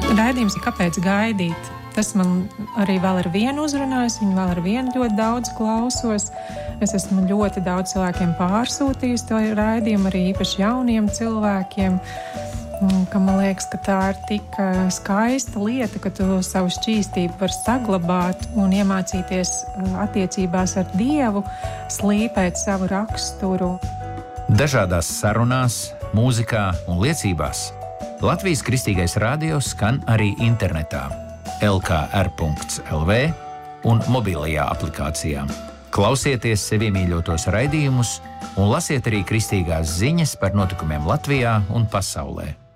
Raidījums Kāpēc gaidīt? Tas man arī vēl ar vienu uzrunājis, viņu vēl ar vienu ļoti daudz klausos. Es esmu ļoti daudz cilvēkiem pārsūtījusi to raidījumu, arī īpaši jauniem cilvēkiem, ka man liekas, ka tā ir tik skaista lieta, ka tu savu šķīstību var saglabāt un iemācīties attiecībās ar Dievu, slīpēt savu raksturu. Dažādās sarunās, mūzikā un liecībās Latvijas Kristīgais radio skan arī internetā, lkr.lv un mobilajā aplikācijā. Klausieties sevi mīļotos raidījumus un lasiet arī kristīgās ziņas par notikumiem Latvijā un pasaulē.